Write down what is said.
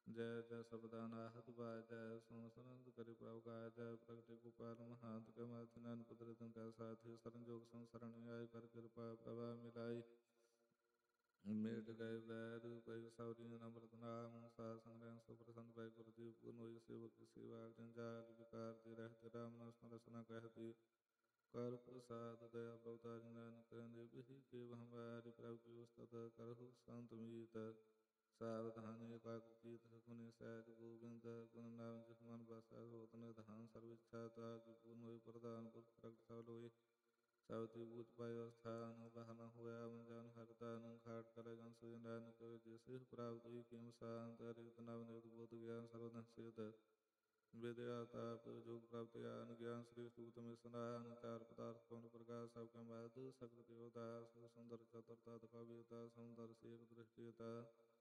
जय जय सबदानाहत बाय जय सोमसनंद करि प्रभु गाय जय प्रगति गोपाल महांत के माथिनान कुदरत का साथी शरण जोग संसरण आय कर कृपा प्रभा मिलाई मेट गए वैर पै सौरी नम्रत नाम सा संग्रह सुप्रसन्न भय गुरुदीप गुण होई सेवक सेवा जंजाल विकार ते रहते राम नाम रसना कहती कर प्रसाद दया अवतार नानक देवी के हमारी प्रभु की उस्तत करहु संत मीत सावधान एकाग्रचित गुण सैत गोविंद गुण नाम जिसमन बसा होतन धान सर्विच्छा ताकि पूर्ण हुई प्रदान पुरख प्रगट सबल हुई सावती भूत पाय स्थान बहन हुआ जान हरता खाट कर सुजन जैसे प्राप्त हुई किम शांत हरित नाम निरुत बोध ज्ञान सर्वधन सिद्ध विद्या ताप योग प्राप्ति ज्ञान ज्ञान श्री सूतम स्नान चार पदार्थ पवन प्रकाश सबके मद सकृत योदास सुंदर चतुर्था कविता सौंदर्य एक दृष्टिता